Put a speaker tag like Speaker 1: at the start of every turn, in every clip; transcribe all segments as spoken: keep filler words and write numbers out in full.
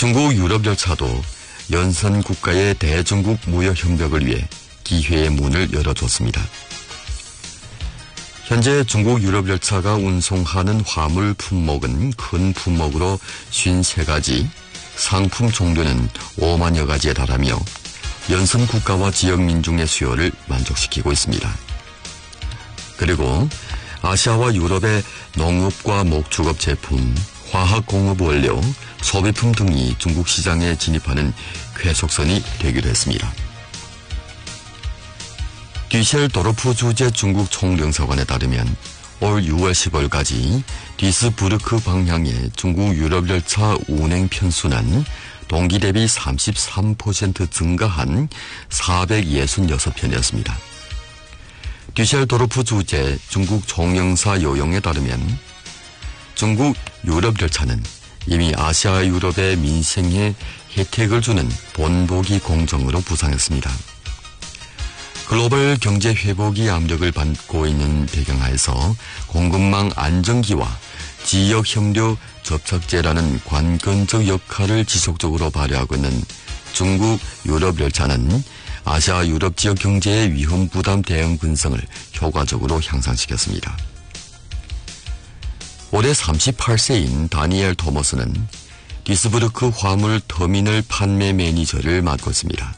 Speaker 1: 중국 유럽열차도 연선 국가의 대중국 무역협력을 위해 기회의 문을 열어줬습니다. 현재 중국 유럽열차가 운송하는 화물 품목은 큰 품목으로 오십삼 가지, 상품 종류는 오만여 가지에 달하며 연선 국가와 지역 민중의 수요를 만족시키고 있습니다. 그리고 아시아와 유럽의 농업과 목축업 제품, 화학공업 원료, 소비품 등이 중국 시장에 진입하는 쾌속선이 되기도 했습니다. 뒤셀도르프 주재 중국 총領사관에 따르면 올 유월 십오일까지 디스부르크 방향의 중국 유럽열차 운행 편수는 동기 대비 삼십삼 퍼센트 증가한 사백육십육 편이었습니다. 뒤셀도르프 주재 중국 총영사 요용에 따르면 중국 유럽열차는 이미 아시아 유럽의 민생에 혜택을 주는 본보기 공정으로 부상했습니다. 글로벌 경제 회복이 압력을 받고 있는 배경하에서 공급망 안정기와 지역 협력 접착제라는 관건적 역할을 지속적으로 발휘하고 있는 중국 유럽열차는 아시아 유럽 지역 경제의 위험 부담 대응 근성을 효과적으로 향상시켰습니다. 올해 삼십팔 세인 다니엘 토머스는 디스부르크 화물 터미널 판매 매니저를 맡고 있습니다.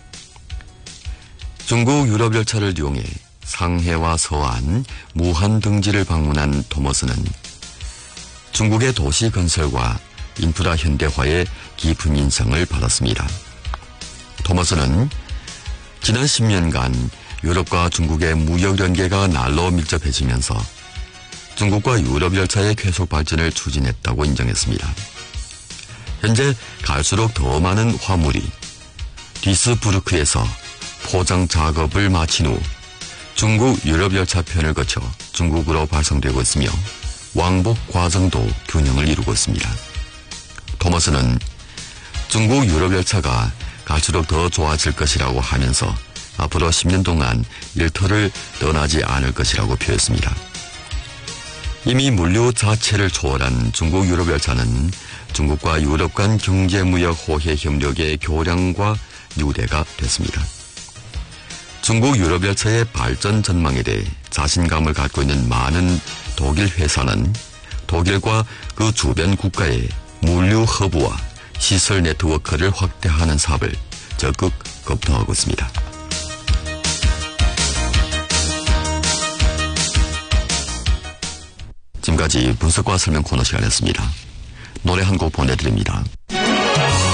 Speaker 1: 중국 유럽열차를 이용해 상해와 서안, 무한 등지를 방문한 토머스는 중국의 도시 건설과 인프라 현대화에 깊은 인상을 받았습니다. 토머스는 지난 십 년간 유럽과 중국의 무역 연계가 날로 밀접해지면서 중국과 유럽열차의 계속 발전을 추진했다고 인정했습니다. 현재 갈수록 더 많은 화물이 디스부르크에서 포장 작업을 마친 후 중국 유럽열차 편을 거쳐 중국으로 발송되고 있으며 왕복 과정도 균형을 이루고 있습니다. 토머스는 중국 유럽열차가 갈수록 더 좋아질 것이라고 하면서 앞으로 십 년 동안 일터를 떠나지 않을 것이라고 표했습니다. 이미 물류 자체를 초월한 중국 유럽열차는 중국과 유럽 간 경제무역 호혜 협력의 교량과 유대가 됐습니다. 중국 유럽열차의 발전 전망에 대해 자신감을 갖고 있는 많은 독일 회사는 독일과 그 주변 국가의 물류 허브와 시설 네트워크를 확대하는 사업을 적극 검토하고 있습니다. 지금까지 분석과 설명 코너 시간이었습니다. 노래 한 곡 보내드립니다.